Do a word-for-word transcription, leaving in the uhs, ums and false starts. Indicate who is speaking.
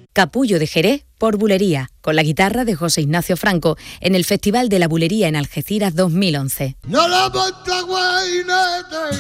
Speaker 1: Capullo de Jerez por Bulería, con la guitarra de José Ignacio Franco, en el Festival de la Bulería en Algeciras dos mil once.
Speaker 2: No la monta guainete.